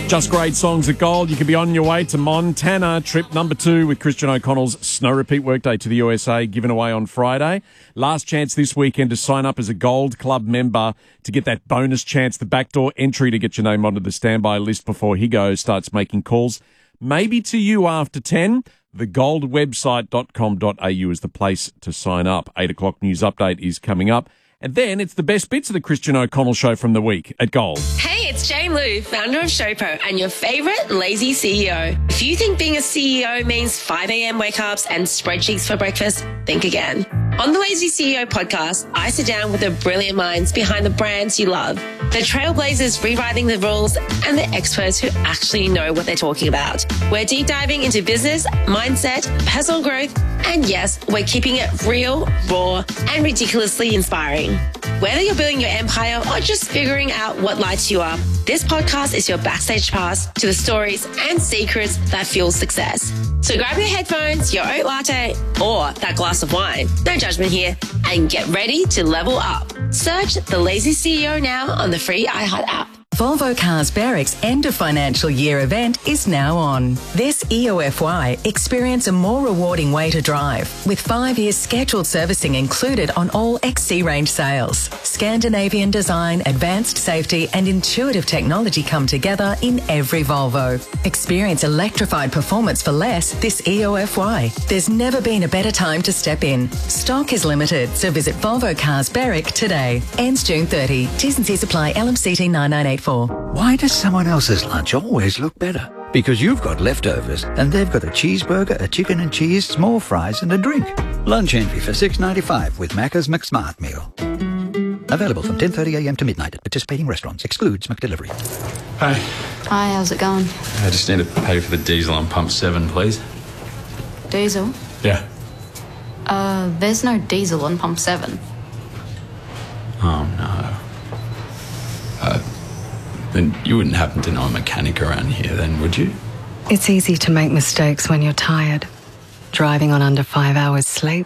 Just great songs at Gold. You could be on your way to Montana, trip number 2 with Christian O'Connell's Snow Repeat Workday to the USA, given away on Friday. Last chance this weekend to sign up as a Gold Club member to get that bonus chance, the backdoor entry to get your name onto the standby list before Higo starts making calls. Maybe to you after 10. Thegoldwebsite.com.au is the place to sign up. 8 o'clock news update is coming up. And then it's the best bits of the Christian O'Connell Show from the week at Gold. Hey, it's Jane Lou, founder of Showpo and your favourite lazy CEO. If you think being a CEO means 5 a.m. wake-ups and spreadsheets for breakfast, think again. On the Lazy CEO podcast, I sit down with the brilliant minds behind the brands you love, the trailblazers rewriting the rules, and the experts who actually know what they're talking about. We're deep diving into business, mindset, personal growth, and yes, we're keeping it real, raw, and ridiculously inspiring. Whether you're building your empire or just figuring out what lights you up, this podcast is your backstage pass to the stories and secrets that fuel success. So grab your headphones, your oat latte, or that glass of wine, no judgment here, and get ready to level up. Search The Lazy CEO now on the free iHeart app. Volvo Cars Barracks end of financial year event is now on. This EOFY, experience a more rewarding way to drive with 5 years scheduled servicing included on all XC range sales. Scandinavian design, advanced safety and intuitive technology come together in every Volvo. Experience electrified performance for less this EOFY. There's never been a better time to step in. Stock is limited, so visit Volvo Cars Barrack today. Ends June 30. T's and C's apply. LMCT 9984. Why does someone else's lunch always look better? Because you've got leftovers and they've got a cheeseburger, a chicken and cheese, small fries and a drink. Lunch envy for $6.95 with Macca's McSmart Meal. Available from 10:30 a.m. to midnight at participating restaurants. Excludes McDelivery. Hey. Hi, how's it going? I just need to pay for the diesel on pump 7, please. Diesel? Yeah. There's no diesel on pump 7. Oh, no. Then you wouldn't happen to know a mechanic around here then, would you? It's easy to make mistakes when you're tired. Driving on under 5 hours sleep.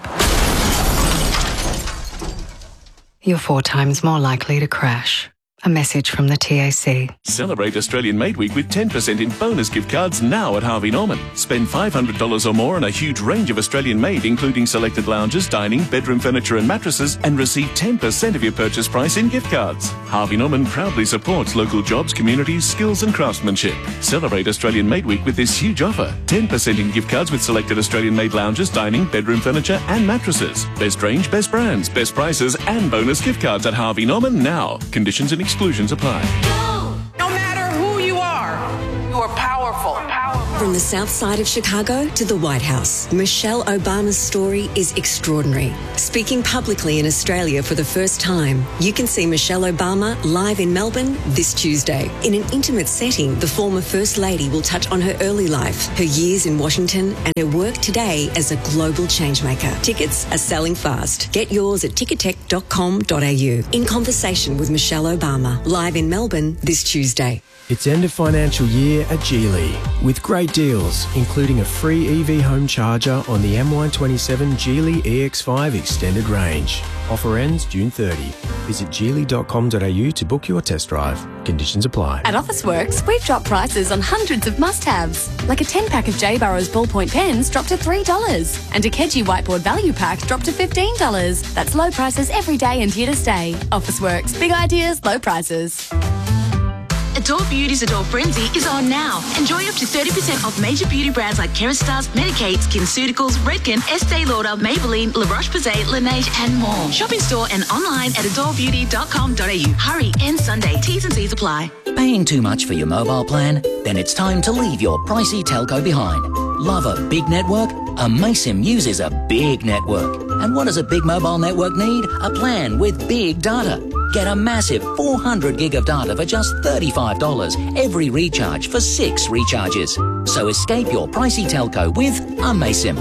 You're 4 times more likely to crash. A message from the TAC. Celebrate Australian Made Week with 10% in bonus gift cards now at Harvey Norman. Spend $500 or more on a huge range of Australian made, including selected lounges, dining, bedroom furniture and mattresses, and receive 10% of your purchase price in gift cards. Harvey Norman proudly supports local jobs, communities, skills and craftsmanship. Celebrate Australian Made Week with this huge offer. 10% in gift cards with selected Australian made lounges, dining, bedroom furniture and mattresses. Best range, best brands, best prices and bonus gift cards at Harvey Norman now. Conditions and exclusions apply. No matter who you are powerful. From the south side of Chicago to the White House, Michelle Obama's story is extraordinary. Speaking publicly in Australia for the first time, you can see Michelle Obama live in Melbourne this Tuesday. In an intimate setting, the former First Lady will touch on her early life, her years in Washington, and her work today as a global changemaker. Tickets are selling fast. Get yours at ticketek.com.au. In conversation with Michelle Obama, live in Melbourne this Tuesday. It's end of financial year at Geely with great deals, including a free EV home charger on the M127 Geely EX5 extended range. Offer ends June 30. Visit geely.com.au to book your test drive. Conditions apply. At Officeworks, we've dropped prices on hundreds of must-haves, like a 10-pack of J. Burrows ballpoint pens dropped to $3, and a Keji whiteboard value pack dropped to $15. That's low prices every day and here to stay. Officeworks, big ideas, low prices. Adore Beauty's Adore Frenzy is on now. Enjoy up to 30% off major beauty brands like Kerastase, Medik8, SkinCeuticals, Redken, Estee Lauder, Maybelline, La Roche-Posay, Laneige and more. Shop in store and online at adorebeauty.com.au. Hurry, end Sunday. T's and C's apply. Paying too much for your mobile plan? Then it's time to leave your pricey telco behind. Love a big network? Amaysim uses a big network. And what does a big mobile network need? A plan with big data. Get a massive 400 gig of data for just $35 every recharge for 6 recharges. So escape your pricey telco with Amaysim.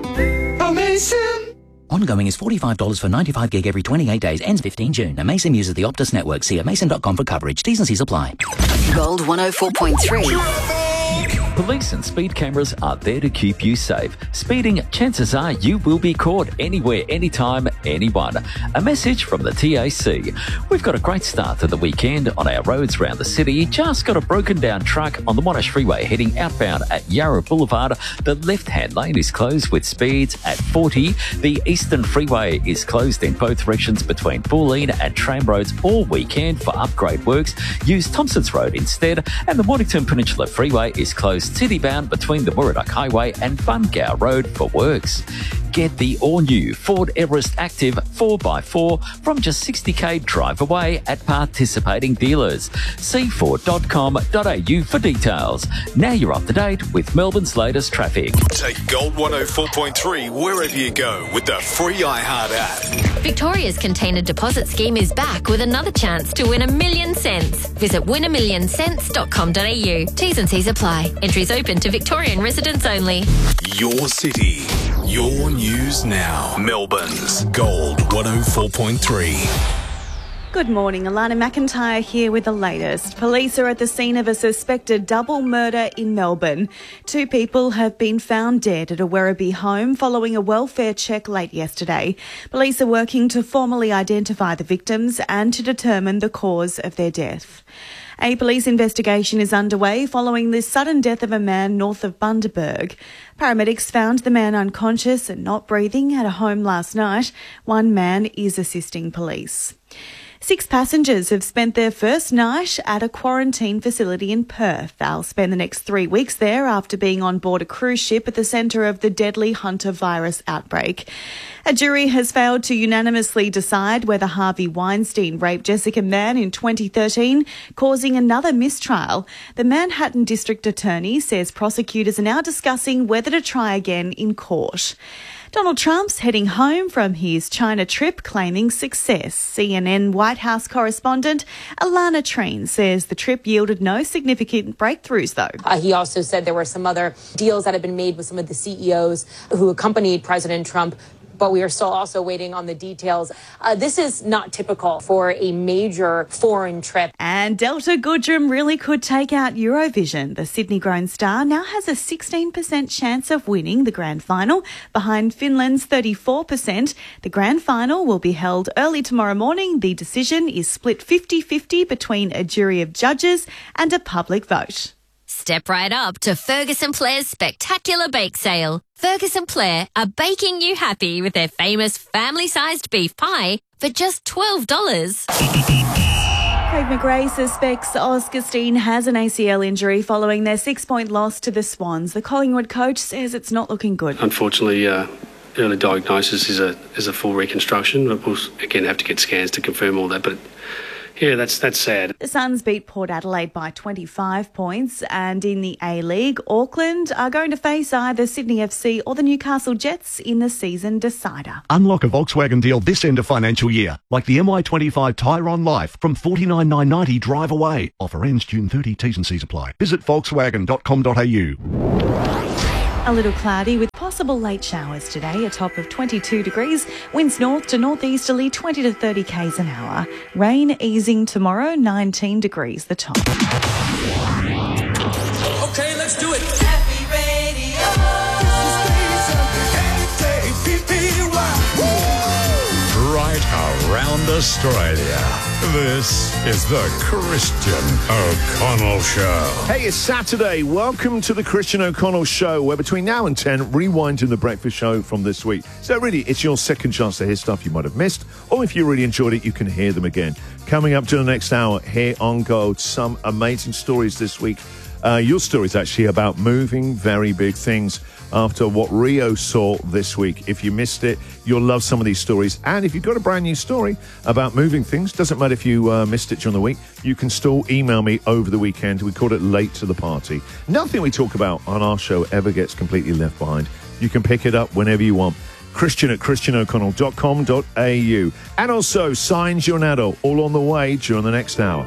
Amaysim! Ongoing is $45 for 95 gig every 28 days. Ends 15 June. Amaysim uses the Optus network. See amaysim.com for coverage. T's and C's apply. Gold 104.3. Police and speed cameras are there to keep you safe. Speeding, chances are you will be caught anywhere, anytime, anyone. A message from the TAC. We've got a great start to the weekend on our roads around the city. Just got a broken down truck on the Monash Freeway heading outbound at Yarra Boulevard. The left-hand lane is closed with speeds at 40. The Eastern Freeway is closed in both directions between Bulleen and Tram Roads all weekend for upgrade works. Use Thompson's Road instead. And the Mornington Peninsula Freeway is closed city-bound between the Murdoch Highway and Bungao Road for works. Get the all-new Ford Everest Active 4x4 from just $60,000 drive away at participating dealers. See Ford.com.au for details. Now you're up to date with Melbourne's latest traffic. Take Gold 104.3 wherever you go with the free iHeart app. Victoria's Container Deposit Scheme is back with another chance to win $1 million cents. Visit winamillion.cents.com.au. T's and C's apply. Entries open to Victorian residents only. Your city, your news now. Melbourne's Gold 104.3. Good morning, Alana McIntyre here with the latest. Police are at the scene of a suspected double murder in Melbourne. 2 people have been found dead at a Werribee home following a welfare check late yesterday. Police are working to formally identify the victims and to determine the cause of their death. A police investigation is underway following the sudden death of a man north of Bundaberg. Paramedics found the man unconscious and not breathing at a home last night. 1 man is assisting police. 6 passengers have spent their first night at a quarantine facility in Perth. They'll spend the next 3 weeks there after being on board a cruise ship at the centre of the deadly Hunter virus outbreak. A jury has failed to unanimously decide whether Harvey Weinstein raped Jessica Mann in 2013, causing another mistrial. The Manhattan District Attorney says prosecutors are now discussing whether to try again in court. Donald Trump's heading home from his China trip, claiming success. CNN White House correspondent Alana Treen says the trip yielded no significant breakthroughs, though. He also said there were some other deals that had been made with some of the CEOs who accompanied President Trump, but we are still also waiting on the details. This is not typical for a major foreign trip. And Delta Goodrem really could take out Eurovision. The Sydney-grown star now has a 16% chance of winning the grand final, behind Finland's 34%. The grand final will be held early tomorrow morning. The decision is split 50-50 between a jury of judges and a public vote. Step right up to Ferguson Blair's spectacular bake sale. Ferguson Blair are baking you happy with their famous family-sized beef pie for just $12. Craig McRae suspects Augustine has an ACL injury following their 6-point loss to the Swans. The Collingwood coach says it's not looking good. Unfortunately, early diagnosis is a full reconstruction. We'll again have to get scans to confirm all that, but yeah, that's sad. The Suns beat Port Adelaide by 25 points, and in the A-League, Auckland are going to face either Sydney FC or the Newcastle Jets in the season decider. Unlock a Volkswagen deal this end of financial year, like the MY25 Tyron Life from $49,990 drive away. Offer ends June 30, T's and C's apply. Visit volkswagen.com.au. A little cloudy with possible late showers today, a top of 22 degrees. Winds north to northeasterly 20 to 30 k's an hour. Rain easing tomorrow, 19 degrees the top. Okay, let's do it. Happy Radio. Right around Australia. This is the Christian O'Connell Show. Hey, it's Saturday. Welcome to the Christian O'Connell Show, where between now and 10, rewinding the breakfast show from this week. So really, it's your second chance to hear stuff you might have missed, or if you really enjoyed it, you can hear them again. Coming up to the next hour here on Gold, some amazing stories this week. Your story is actually about moving very big things after what Rio saw this week. If you missed it, you'll love some of these stories. And if you've got a brand new story about moving things, doesn't matter if you missed it during the week, you can still email me over the weekend. We call it Late to the Party. Nothing we talk about on our show ever gets completely left behind. You can pick it up whenever you want. Christian at christianoconnell.com.au. And also, Signs You're an Adult, all on the way during the next hour.